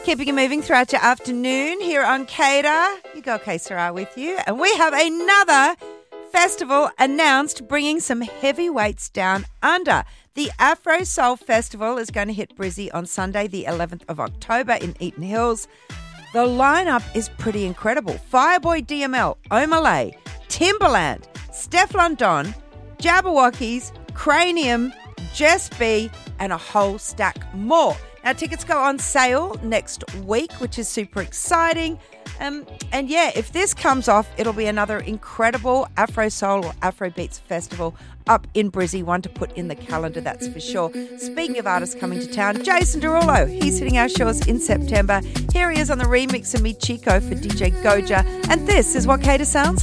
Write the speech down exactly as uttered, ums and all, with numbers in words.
Keeping it moving throughout your afternoon here on Cater. You got K Sarah with you. And we have another festival announced, bringing some heavyweights down under. The Afro Soul Festival is going to hit Brizzy on Sunday, the eleventh of October in Eaton Hills. The lineup is pretty incredible. Fireboy D M L, Omalay, Timberland, Stefflon Don, Jabberwockies, Cranium, Jess B, and a whole stack more. Now, tickets go on sale next week, which is super exciting. Um, and yeah, if this comes off, it'll be another incredible Afro Soul or Afro Beats festival up in Brizzy, one to put in the calendar, that's for sure. Speaking of artists coming to town, Jason Derulo, he's hitting our shores in September. Here he is on the remix of Me Chico for D J Goja. And this is what Cater sounds